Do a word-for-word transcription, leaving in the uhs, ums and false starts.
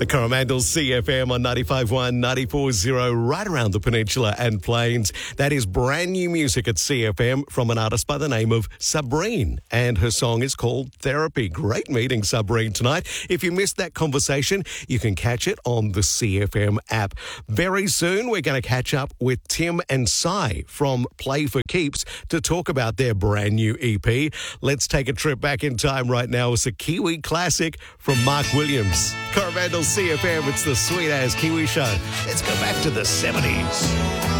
The Coromandel C F M on ninety-five point one, ninety-four point zero, right around the peninsula and plains. That is brand new music at C F M from an artist by the name of Sabrine, and her song is called Therapy. Great meeting, Sabrine, tonight. If you missed that conversation, you can catch it on the C F M app. Very soon, we're going to catch up with Tim and Sai from Play for Keeps to talk about their brand new E P. Let's take a trip back in time right now. It's a Kiwi classic from Mark Williams. Coromandel C F M, it's the Sweet As Kiwi Show. Let's go back to the seventies.